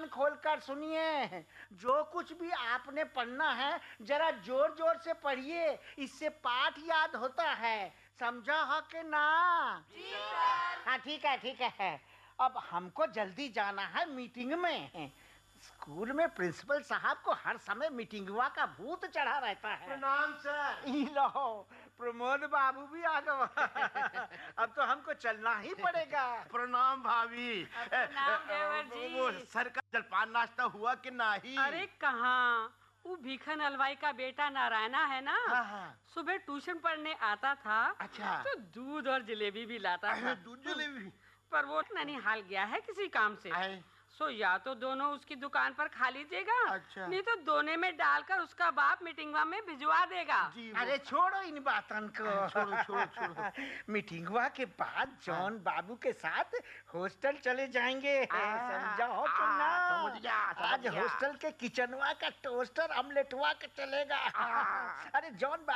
कान खोलकर सुनिए। जो कुछ भी आपने पढ़ना है जरा जोर जोर से पढ़िए, इससे पाठ याद होता है। समझा हो कि ना? जी सर। हाँ ठीक है। अब हमको जल्दी जाना है मीटिंग में। स्कूल में प्रिंसिपल साहब को हर समय मीटिंगवा का भूत चढ़ा रहता है। प्रणाम सर। ई लो, प्रमोद बाबू भी आ गए। अब तो हमको चलना ही पड़ेगा। प्रणाम भाभी। प्रणाम देवर जी। वो सर का जलपान नाश्ता हुआ कि नहीं? अरे कहाँ, वो भीखन अलवाई का बेटा नारायणा है ना, हाँ। सुबह ट्यूशन पढ़ने आता था। अच्छा। तो दूध और जलेबी भी लाता था। दूध जलेबी। पर वो ननिहाल गया है किसी काम से। आए। सो या तो दोनों उसकी दुकान पर खा लीजिएगा, अच्छा। नहीं तो दोने में डालकर उसका बाप मीटिंगवा में भिजवा देगा। जी अरे छोड़ो इन बातन को। छोड़ो। मीटिंगवा के बाद जॉन बाबू के साथ हॉस्टल चले जाएंगे। समझा हो कि ना? समझ गया। आज हॉस्टल के किचनवा का टोस्टर ऑमलेटवा का चलेगा। अरे जॉन